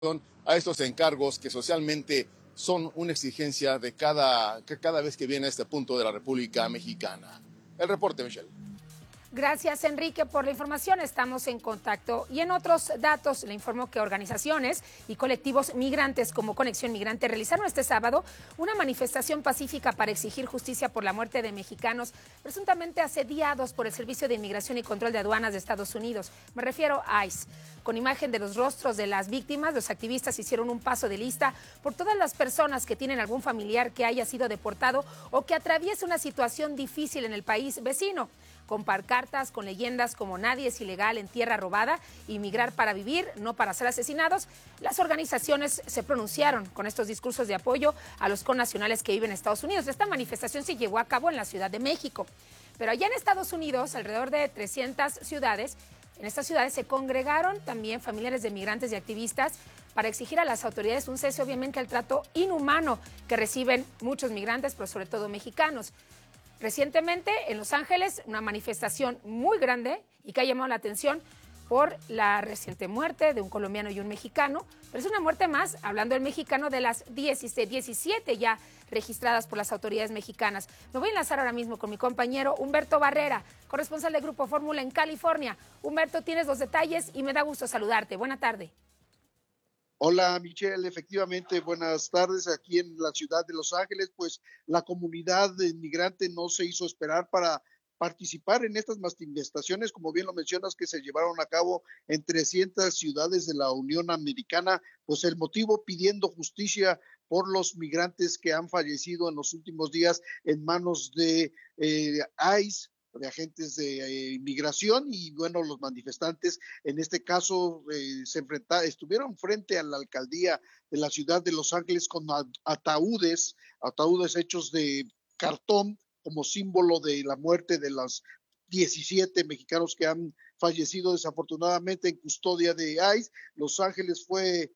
a estos encargos que socialmente son una exigencia de cada vez que viene a este punto de la República Mexicana. El reporte, Michelle. Gracias, Enrique, por la información. Estamos en contacto. Y en otros datos, le informo que organizaciones y colectivos migrantes como Conexión Migrante realizaron este sábado una manifestación pacífica para exigir justicia por la muerte de mexicanos presuntamente asediados por el Servicio de Inmigración y Control de Aduanas de Estados Unidos. Me refiero a ICE. Con imagen de los rostros de las víctimas, los activistas hicieron un paso de lista por todas las personas que tienen algún familiar que haya sido deportado o que atraviese una situación difícil en el país vecino. Con pancartas, con leyendas como nadie es ilegal en tierra robada, inmigrar para vivir, no para ser asesinados, las organizaciones se pronunciaron con estos discursos de apoyo a los connacionales que viven en Estados Unidos. Esta manifestación se llevó a cabo en la Ciudad de México, pero allá en Estados Unidos, alrededor de 300 ciudades, en estas ciudades se congregaron también familiares de migrantes y activistas para exigir a las autoridades un cese, obviamente, al trato inhumano que reciben muchos migrantes, pero sobre todo mexicanos. Recientemente, en Los Ángeles, una manifestación muy grande y que ha llamado la atención por la reciente muerte de un colombiano y un mexicano, pero es una muerte más, hablando del mexicano, de las 17 ya registradas por las autoridades mexicanas. Me voy a enlazar ahora mismo con mi compañero Humberto Barrera, corresponsal del Grupo Fórmula en California. Humberto, tienes los detalles y me da gusto saludarte. Buena tarde. Hola, Michelle, efectivamente, buenas tardes. Aquí en la ciudad de Los Ángeles, pues la comunidad inmigrante no se hizo esperar para participar en estas manifestaciones, como bien lo mencionas, que se llevaron a cabo en 300 ciudades de la Unión Americana, pues el motivo pidiendo justicia por los migrantes que han fallecido en los últimos días en manos de ICE, de agentes de inmigración, y bueno, los manifestantes en este caso estuvieron frente a la alcaldía de la ciudad de Los Ángeles con ataúdes hechos de cartón como símbolo de la muerte de los 17 mexicanos que han fallecido desafortunadamente en custodia de ICE. Los Ángeles fue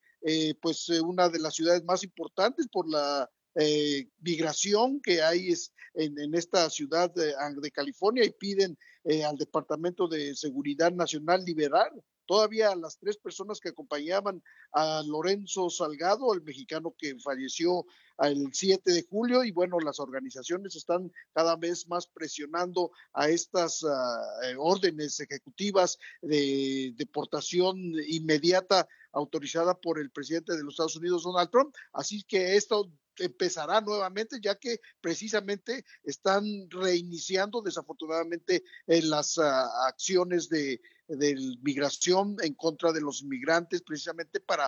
una de las ciudades más importantes por la migración que hay en esta ciudad de California, y piden al Departamento de Seguridad Nacional liberar todavía a las 3 personas que acompañaban a Lorenzo Salgado, el mexicano que falleció el 7 de julio, y bueno, las organizaciones están cada vez más presionando a estas órdenes ejecutivas de deportación inmediata autorizada por el presidente de los Estados Unidos, Donald Trump. Así que esto empezará nuevamente, ya que precisamente están reiniciando desafortunadamente las acciones de migración en contra de los inmigrantes, precisamente para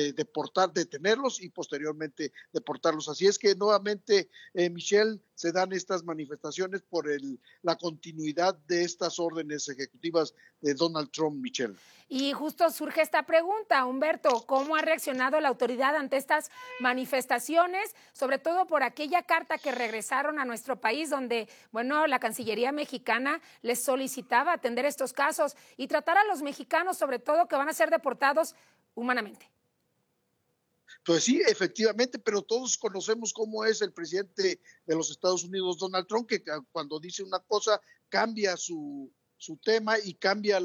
detenerlos y posteriormente deportarlos. Así es que nuevamente, Michelle, se dan estas manifestaciones por la continuidad de estas órdenes ejecutivas de Donald Trump, Michelle. Y justo surge esta pregunta, Humberto, ¿cómo ha reaccionado la autoridad ante estas manifestaciones, sobre todo por aquella carta que regresaron a nuestro país donde, bueno, la Cancillería mexicana les solicitaba atender estos casos y tratar a los mexicanos, sobre todo, que van a ser deportados humanamente? Pues sí, efectivamente, pero todos conocemos cómo es el presidente de los Estados Unidos, Donald Trump, que cuando dice una cosa cambia su tema y cambia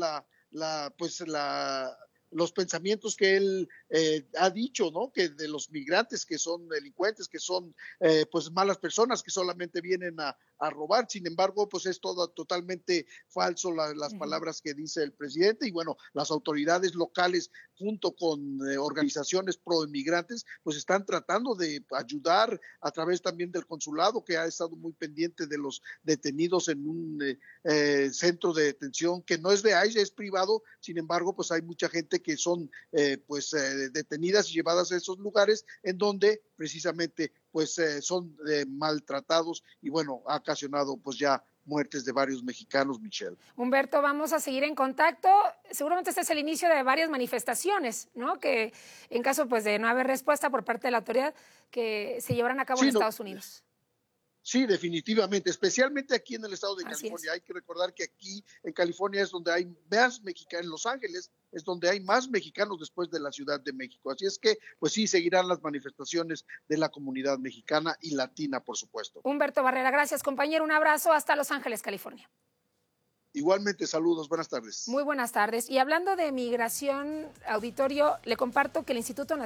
los pensamientos que él ha dicho, ¿no? Que de los migrantes que son delincuentes, que son pues malas personas, que solamente vienen a robar. Sin embargo, pues es todo totalmente falso las palabras que dice el presidente, y bueno, las autoridades locales junto con organizaciones pro inmigrantes pues están tratando de ayudar a través también del consulado, que ha estado muy pendiente de los detenidos en un centro de detención que no es de ICE, es privado. Sin embargo, pues hay mucha gente que son detenidas y llevadas a esos lugares en donde precisamente pues son maltratados, y bueno, ha ocasionado pues ya muertes de varios mexicanos, Michelle. Humberto, vamos a seguir en contacto. Seguramente este es el inicio de varias manifestaciones, ¿no? Que en caso pues de no haber respuesta por parte de la autoridad, que se llevarán a cabo en Estados Unidos. Sí, definitivamente, especialmente aquí en el estado de California. Hay que recordar que aquí en California es donde hay más mexicanos, en Los Ángeles es donde hay más mexicanos después de la Ciudad de México. Así es que, pues sí, seguirán las manifestaciones de la comunidad mexicana y latina, por supuesto. Humberto Barrera, gracias, compañero. Un abrazo hasta Los Ángeles, California. Igualmente, saludos, buenas tardes. Muy buenas tardes. Y hablando de migración, auditorio, le comparto que el Instituto